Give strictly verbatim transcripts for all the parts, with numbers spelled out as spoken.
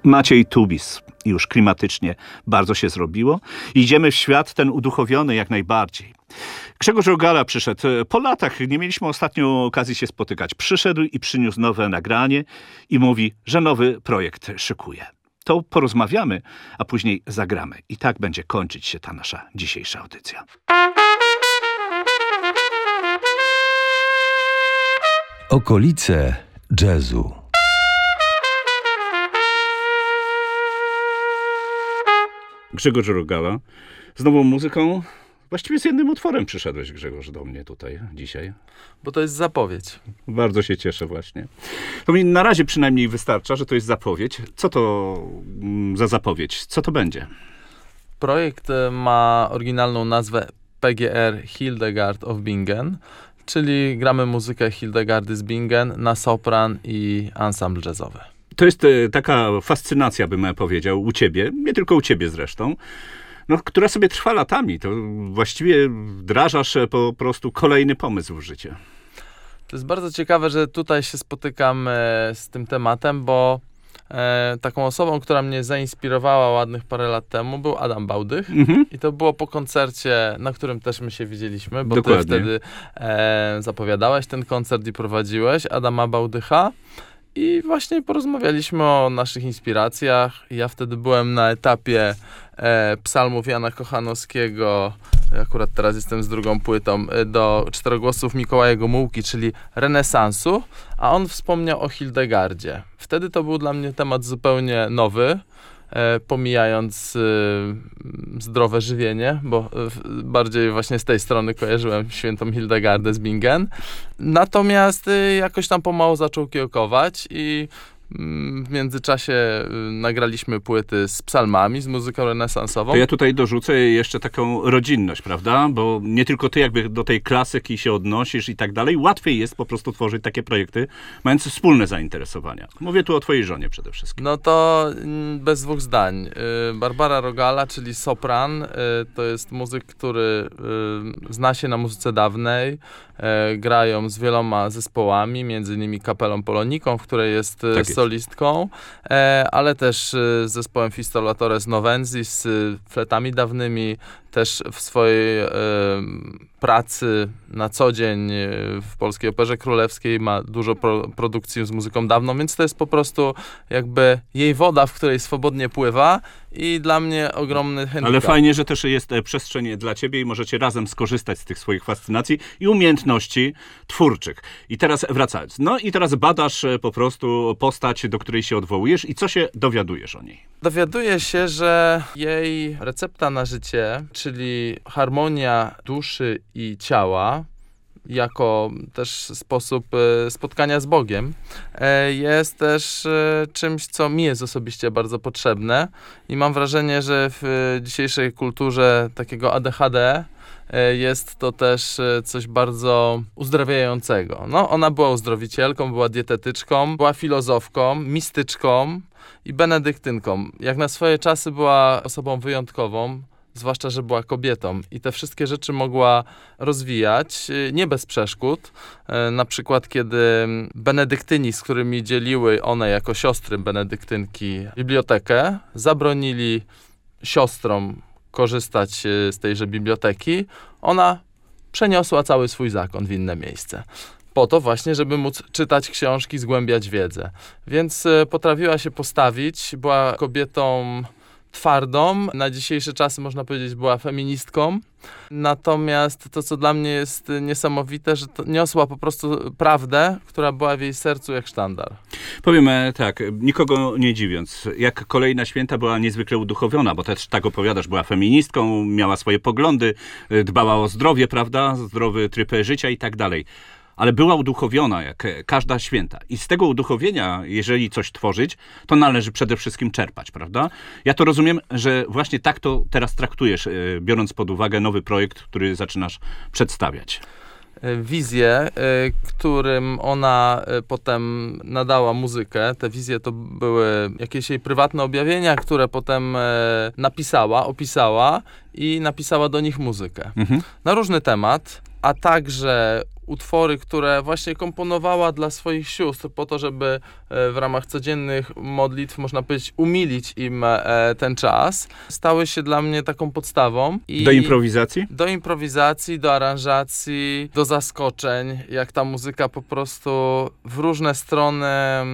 Maciej Tubis. Już klimatycznie bardzo się zrobiło. Idziemy w świat ten uduchowiony jak najbardziej. Grzegorz Rogala przyszedł. Po latach nie mieliśmy ostatnio okazji się spotykać. Przyszedł i przyniósł nowe nagranie i mówi, że nowy projekt szykuje. To porozmawiamy, a później zagramy. I tak będzie kończyć się ta nasza dzisiejsza audycja. Okolice jazzu. Grzegorz Rogala z nową muzyką. Właściwie z jednym utworem przyszedłeś, Grzegorz, do mnie tutaj dzisiaj. Bo to jest zapowiedź. Bardzo się cieszę właśnie. To mi na razie przynajmniej wystarcza, że to jest zapowiedź. Co to za zapowiedź? Co to będzie? Projekt ma oryginalną nazwę P G R Hildegard of Bingen, czyli gramy muzykę Hildegardy z Bingen na sopran i ensemble jazzowy. To jest taka fascynacja, bym powiedział, u ciebie, nie tylko u ciebie zresztą, no, która sobie trwa latami. To właściwie wdrażasz po prostu kolejny pomysł w życie. To jest bardzo ciekawe, że tutaj się spotykam z tym tematem, bo e, taką osobą, która mnie zainspirowała ładnych parę lat temu, był Adam Bałdych. Mhm. I to było po koncercie, na którym też my się widzieliśmy, bo Dokładnie. ty wtedy e, zapowiadałeś ten koncert i prowadziłeś Adama Bałdycha. I właśnie porozmawialiśmy o naszych inspiracjach. Ja wtedy byłem na etapie e, psalmów Jana Kochanowskiego, akurat teraz jestem z drugą płytą, e, do czterogłosów Mikołaja Gomułki, czyli renesansu, a on wspomniał o Hildegardzie. Wtedy to był dla mnie temat zupełnie nowy, e, pomijając e, zdrowe żywienie, bo e, bardziej właśnie z tej strony kojarzyłem świętą Hildegardę z Bingen. Natomiast e, jakoś tam pomału zaczął kiełkować i w międzyczasie nagraliśmy płyty z psalmami, z muzyką renesansową. To ja tutaj dorzucę jeszcze taką rodzinność, prawda? Bo nie tylko ty jakby do tej klasyki się odnosisz i tak dalej. Łatwiej jest po prostu tworzyć takie projekty, mając wspólne zainteresowania. Mówię tu o twojej żonie przede wszystkim. No to bez dwóch zdań. Barbara Rogala, czyli sopran, to jest muzyk, który zna się na muzyce dawnej. Grają z wieloma zespołami, między innymi Kapelą Poloniką, w której jest tak jest. solistką, ale też z zespołem Fistolatores Novensi, z fletami dawnymi, też w swojej e, pracy na co dzień w Polskiej Operze Królewskiej ma dużo pro, produkcji z muzyką dawną, więc to jest po prostu jakby jej woda, w której swobodnie pływa i dla mnie ogromny handicap. Ale fajnie, że też jest przestrzeń dla ciebie i możecie razem skorzystać z tych swoich fascynacji i umiejętności twórczych. I teraz wracając. No i teraz badasz po prostu postać, do której się odwołujesz i co się dowiadujesz o niej? Dowiaduję się, że jej recepta na życie, czyli harmonia duszy i ciała, jako też sposób spotkania z Bogiem, jest też czymś, co mi jest osobiście bardzo potrzebne i mam wrażenie, że w dzisiejszej kulturze takiego A D H D jest to też coś bardzo uzdrawiającego. No, ona była uzdrowicielką, była dietetyczką, była filozofką, mistyczką i benedyktynką. Jak na swoje czasy była osobą wyjątkową, zwłaszcza, że była kobietą i te wszystkie rzeczy mogła rozwijać, nie bez przeszkód. Na przykład, kiedy benedyktyni, z którymi dzieliły one jako siostry benedyktynki bibliotekę, zabronili siostrom korzystać z tejże biblioteki, ona przeniosła cały swój zakon w inne miejsce. Po to właśnie, żeby móc czytać książki, zgłębiać wiedzę. Więc potrafiła się postawić, była kobietą twardą, na dzisiejsze czasy można powiedzieć była feministką, natomiast to, co dla mnie jest niesamowite, że to niosła po prostu prawdę, która była w jej sercu jak sztandar. Powiemy tak, nikogo nie dziwiąc, jak kolejna święta była niezwykle uduchowiona, bo też tak opowiadasz, była feministką, miała swoje poglądy, dbała o zdrowie, prawda, zdrowy tryb życia i tak dalej. Ale była uduchowiona jak każda święta. I z tego uduchowienia, jeżeli coś tworzyć, to należy przede wszystkim czerpać, prawda? Ja to rozumiem, że właśnie tak to teraz traktujesz, biorąc pod uwagę nowy projekt, który zaczynasz przedstawiać. Wizje, którym ona potem nadała muzykę. Te wizje to były jakieś jej prywatne objawienia, które potem napisała, opisała i napisała do nich muzykę. Mhm. Na różny temat, a także utwory, które właśnie komponowała dla swoich sióstr po to, żeby e, w ramach codziennych modlitw, można powiedzieć, umilić im e, ten czas, stały się dla mnie taką podstawą. I Do improwizacji? Do improwizacji, do aranżacji, do zaskoczeń, jak ta muzyka po prostu w różne strony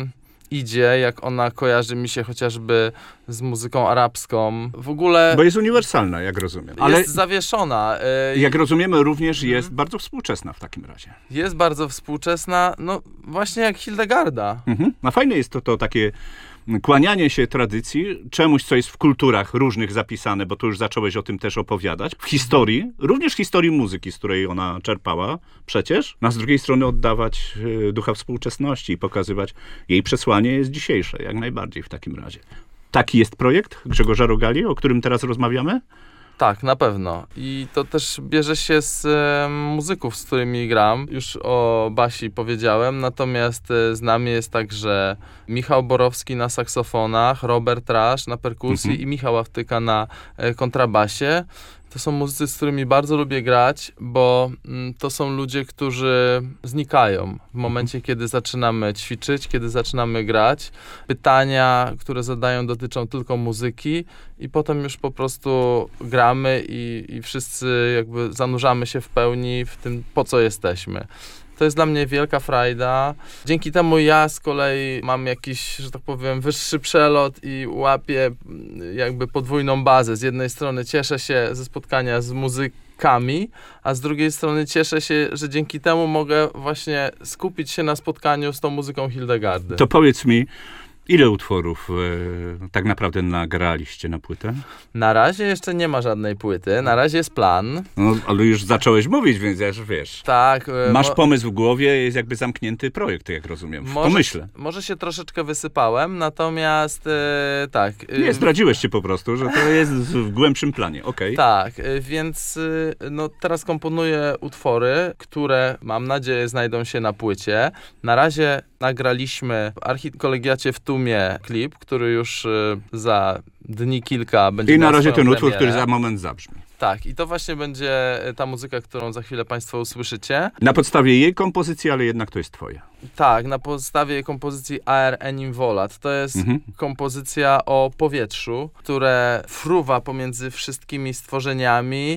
idzie, jak ona kojarzy mi się chociażby z muzyką arabską. W ogóle Bo jest uniwersalna, jak rozumiem. Ale jest zawieszona. y, jak rozumiemy, również jest bardzo współczesna w takim razie. Jest bardzo współczesna, no właśnie jak Hildegarda. Mhm. A fajne jest to, to takie kłanianie się tradycji, czemuś, co jest w kulturach różnych zapisane, bo tu już zacząłeś o tym też opowiadać, w historii, również historii muzyki, z której ona czerpała przecież, a z drugiej strony oddawać e, ducha współczesności i pokazywać jej przesłanie jest dzisiejsze, jak najbardziej w takim razie. Taki jest projekt Grzegorza Rogali, o którym teraz rozmawiamy? Tak, na pewno. I to też bierze się z e, muzyków, z którymi gram. Już o Basi powiedziałem, natomiast e, z nami jest także Michał Borowski na saksofonach, Robert Rasz na perkusji Mhm. i Michał Awtyka na e, kontrabasie. To są muzycy, z którymi bardzo lubię grać, bo mm, to są ludzie, którzy znikają w momencie, kiedy zaczynamy ćwiczyć, kiedy zaczynamy grać. Pytania, które zadają, dotyczą tylko muzyki i potem już po prostu gramy i, i wszyscy jakby zanurzamy się w pełni w tym, po co jesteśmy. To jest dla mnie wielka frajda. Dzięki temu ja z kolei mam jakiś, że tak powiem, wyższy przelot i łapię jakby podwójną bazę. Z jednej strony cieszę się ze spotkania z muzykami, a z drugiej strony cieszę się, że dzięki temu mogę właśnie skupić się na spotkaniu z tą muzyką Hildegardy. To powiedz mi, ile utworów e, tak naprawdę nagraliście na płytę? Na razie jeszcze nie ma żadnej płyty, na razie jest plan. No, ale już zacząłeś mówić, więc ja już wiesz. Tak. e, Masz mo- pomysł w głowie, jest jakby zamknięty projekt, jak rozumiem. W Może- pomyśle. Może się troszeczkę wysypałem, natomiast e, tak. e, Nie, zdradziłeś się po prostu, że to jest w głębszym planie. Okej. Tak, y, więc y, no, teraz komponuję utwory, które mam nadzieję znajdą się na płycie. Na razie nagraliśmy w Archikolegiacie w Tumie klip, który już y, za dni kilka będzie I na miał razie swoją ten utwór, premierę. który za moment zabrzmi. Tak, i to właśnie będzie ta muzyka, którą za chwilę Państwo usłyszycie. Na podstawie jej kompozycji, ale jednak to jest twoje. Tak, na podstawie kompozycji A R Enim Volat. To jest Mhm. kompozycja o powietrzu, które fruwa pomiędzy wszystkimi stworzeniami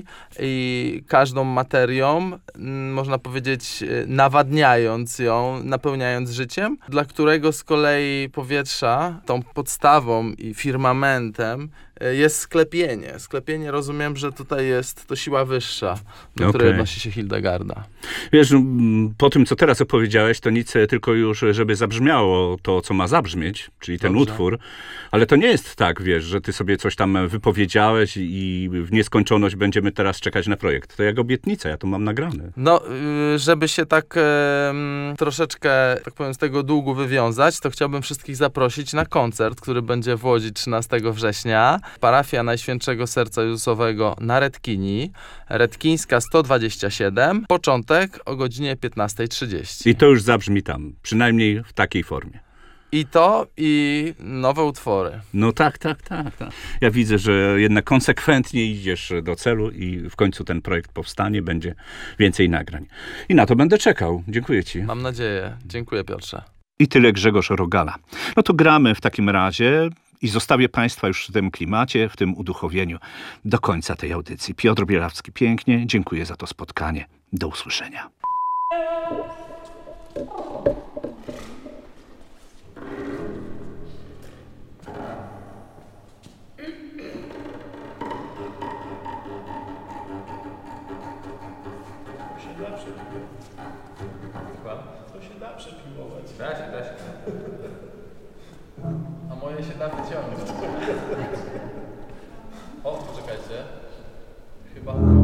i każdą materią, mm, można powiedzieć, y, nawadniając ją, napełniając życiem, dla którego z kolei powietrza, tą podstawą i firmamentem y, jest sklepienie. Sklepienie, rozumiem, że tutaj jest to siła wyższa, do której Okej. odnosi się Hildegarda. Wiesz, m, po tym, co teraz opowiedziałeś, to nic e, tylko już, żeby zabrzmiało to, co ma zabrzmieć, czyli ten Dobrze. utwór, ale to nie jest tak, wiesz, że ty sobie coś tam wypowiedziałeś i w nieskończoność będziemy teraz czekać na projekt. To jak obietnica, ja to mam nagrane. No, y, żeby się tak em, troszeczkę, tak powiem, z tego długu wywiązać, to chciałbym wszystkich zaprosić na koncert, który będzie w Łodzi trzynastego września. Parafia Najświętszego Serca Jezusowego na Redkini. Redkińska sto dwadzieścia siedem. Początek o godzinie piętnasta trzydzieści. I to już zabrzmi tam, przynajmniej w takiej formie. I to, i nowe utwory. No tak, tak, tak, tak. Ja widzę, że jednak konsekwentnie idziesz do celu i w końcu ten projekt powstanie, będzie więcej nagrań. I na to będę czekał. Dziękuję ci. Mam nadzieję. Dziękuję, Piotrze. I tyle Grzegorz Rogala. No to gramy w takim razie i zostawię Państwa już w tym klimacie, w tym uduchowieniu do końca tej audycji. Piotr Bielawski, pięknie. Dziękuję za to spotkanie. Do usłyszenia. Da się, da się. A moje się da wyciągnąć. O, poczekajcie. Chyba...